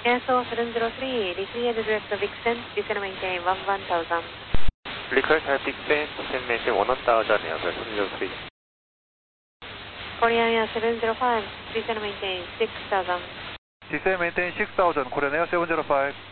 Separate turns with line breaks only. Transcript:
ASO 703, declared direct to Vixen, descend maintain 1000.
Request at Vixen, descend maintain 1000, Air 703.
Korean Air 705, descend maintain 6000.
Descend maintain 6000, Korean Air 705.